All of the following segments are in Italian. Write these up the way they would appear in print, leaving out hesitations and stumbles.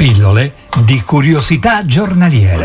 Pillole di curiosità giornaliere.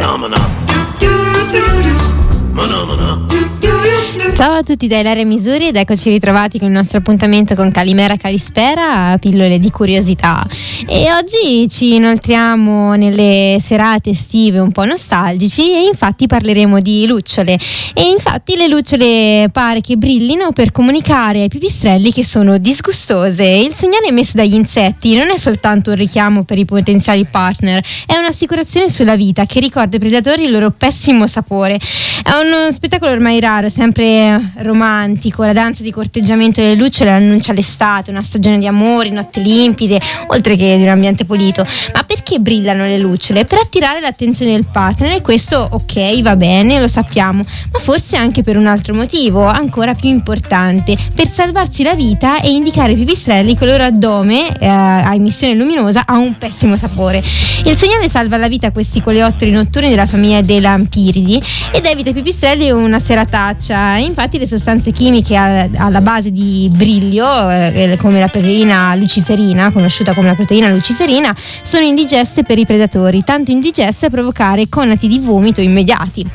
Ciao a tutti da Ilaria Misuri ed eccoci ritrovati con il nostro appuntamento con Calimera Calispera, pillole di curiosità. E oggi ci inoltriamo nelle serate estive un po' nostalgici e infatti parleremo di lucciole. E infatti le lucciole pare che brillino per comunicare ai pipistrelli che sono disgustose. Il segnale emesso dagli insetti non è soltanto un richiamo per i potenziali partner, è un'assicurazione sulla vita che ricorda ai predatori il loro pessimo sapore. È uno spettacolo ormai raro, sempre romantico. La danza di corteggiamento delle lucciole annuncia l'estate, una stagione di amori, notti limpide, oltre che di un ambiente pulito. Ma perché brillano le lucciole? Per attirare l'attenzione del partner, e questo ok, va bene, lo sappiamo, ma forse anche per un altro motivo ancora più importante: per salvarsi la vita e indicare ai pipistrelli che il loro addome a emissione luminosa ha un pessimo sapore. Il segnale salva la vita a questi coleotteri notturni della famiglia dei lampiridi ed evita ai pipistrelli una serataccia. Infatti le sostanze chimiche alla base di brillo, come la proteina luciferina, conosciuta come la proteina luciferina, sono indigeste per i predatori, tanto indigeste a provocare conati di vomito immediati.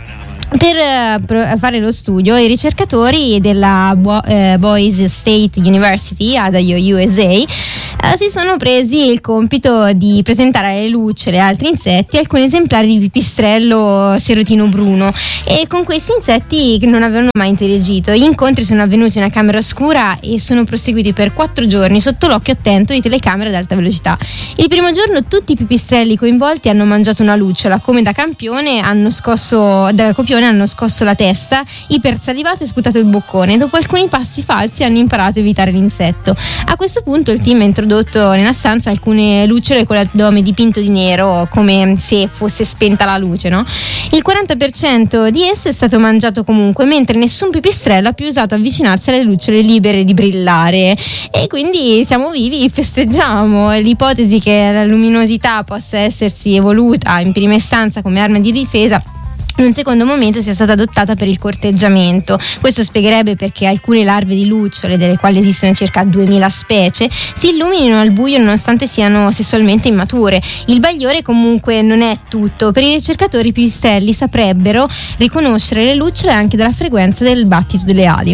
Per fare lo studio, i ricercatori della Boise State University ad USA si sono presi il compito di presentare alle lucciole e altri insetti alcuni esemplari di pipistrello serotino bruno, e con questi insetti che non avevano mai interagito. Gli incontri sono avvenuti in una camera oscura e sono proseguiti per 4 giorni sotto l'occhio attento di telecamere ad alta velocità. Il primo giorno tutti i pipistrelli coinvolti hanno mangiato una lucciola, come da copione hanno scosso la testa, ipersalivato e sputato il boccone. Dopo alcuni passi falsi hanno imparato a evitare l'insetto. A questo punto il team ha introdotto nella stanza alcune lucciole con l'addome dipinto di nero, come se fosse spenta la luce, no? Il 40% di esse è stato mangiato comunque, mentre nessun pipistrello ha più osato avvicinarsi alle lucciole libere di brillare. E quindi siamo vivi, festeggiamo. L'ipotesi che la luminosità possa essersi evoluta in prima istanza come arma di difesa in un secondo momento sia stata adottata per il corteggiamento. Questo spiegherebbe perché alcune larve di lucciole, delle quali esistono circa 2000 specie, si illuminino al buio nonostante siano sessualmente immature. Il bagliore comunque non è tutto. Per i ricercatori i pipistrelli saprebbero riconoscere le lucciole anche dalla frequenza del battito delle ali.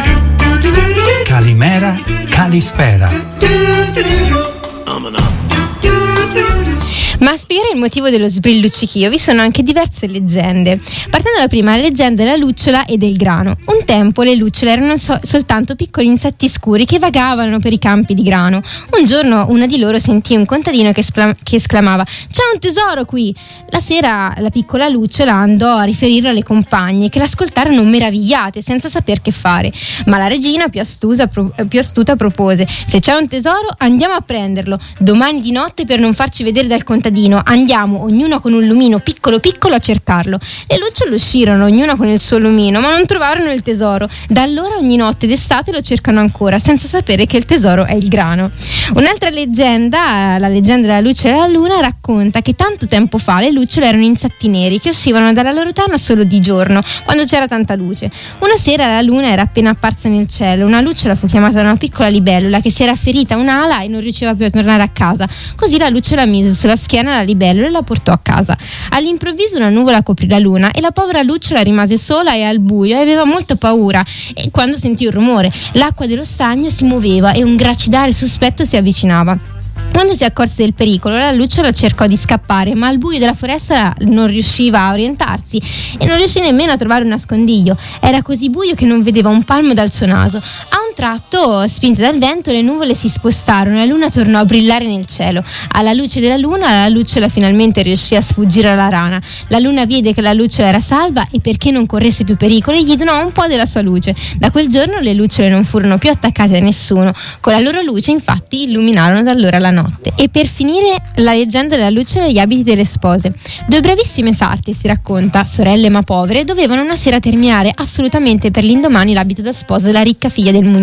Calimera Calispera. Ma a spiegare il motivo dello sbrilluccichio vi sono anche diverse leggende. Partendo dalla prima, la leggenda della lucciola e del grano. Un tempo le lucciole erano soltanto piccoli insetti scuri che vagavano per i campi di grano. Un giorno una di loro sentì un contadino che esclamava: "C'è un tesoro qui!" La sera la piccola lucciola andò a riferirlo alle compagne, che l'ascoltarono meravigliate senza saper che fare. Ma la regina, più astuta, propose: "Se c'è un tesoro andiamo a prenderlo. Domani di notte, per non farci vedere dal contadino, andiamo ognuno con un lumino piccolo piccolo a cercarlo." Le lucciole uscirono, ognuna con il suo lumino, ma non trovarono il tesoro. Da allora ogni notte d'estate lo cercano ancora, senza sapere che il tesoro è il grano. Un'altra leggenda, la leggenda della lucciola e della luna, racconta che tanto tempo fa le lucciole erano insetti neri che uscivano dalla loro tana solo di giorno, quando c'era tanta luce. Una sera la luna era appena apparsa nel cielo. Una lucciola fu chiamata da una piccola libellula che si era ferita un'ala e non riusciva più a tornare a casa. Così la lucciola mise sulla schiena la libellula e la portò a casa. All'improvviso una nuvola coprì la luna e la povera lucciola rimase sola e al buio e aveva molta paura. E quando sentì un rumore, l'acqua dello stagno si muoveva e un gracidare sospetto si avvicinava. Quando si accorse del pericolo, la lucciola cercò di scappare, ma al buio della foresta non riusciva a orientarsi e non riuscì nemmeno a trovare un nascondiglio. Era così buio che non vedeva un palmo dal suo naso. A un tratto, spinte dal vento, le nuvole si spostarono e la luna tornò a brillare nel cielo. Alla luce della luna, la lucciola finalmente riuscì a sfuggire alla rana. La luna vide che la lucciola era salva e, perché non corresse più pericoli, gli donò un po' della sua luce. Da quel giorno le lucciole non furono più attaccate a nessuno. Con la loro luce, infatti, illuminarono da allora la notte. E per finire, la leggenda della lucciola e gli abiti delle spose. 2 bravissime sarti, si racconta, sorelle ma povere, dovevano una sera terminare assolutamente per l'indomani l'abito da sposa della ricca figlia del mugnino.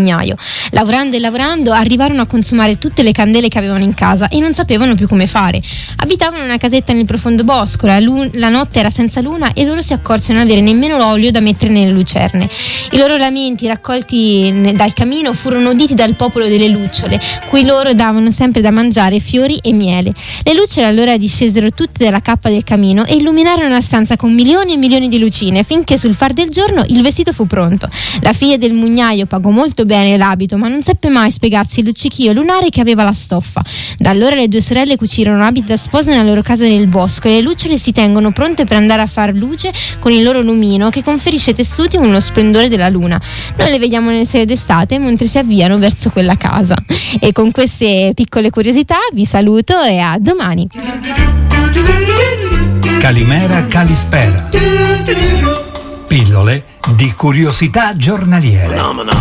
mugnaio. Lavorando e lavorando arrivarono a consumare tutte le candele che avevano in casa e non sapevano più come fare. Abitavano in una casetta nel profondo bosco, la notte era senza luna e loro si accorsero di non avere nemmeno l'olio da mettere nelle lucerne. I loro lamenti raccolti dal camino furono uditi dal popolo delle lucciole, cui loro davano sempre da mangiare fiori e miele. Le lucciole allora discesero tutte dalla cappa del camino e illuminarono la stanza con milioni e milioni di lucine, finché sul far del giorno il vestito fu pronto. La figlia del mugnaio pagò molto bene l'abito, ma non seppe mai spiegarsi il luccichio lunare che aveva la stoffa. Da allora le due sorelle cucirono abiti da sposa nella loro casa nel bosco e le lucciole si tengono pronte per andare a far luce con il loro lumino che conferisce ai tessuti uno splendore della luna. Noi le vediamo nelle sere d'estate mentre si avviano verso quella casa. E con queste piccole curiosità vi saluto e a domani. Calimera Calispera. Pillole di curiosità giornaliere.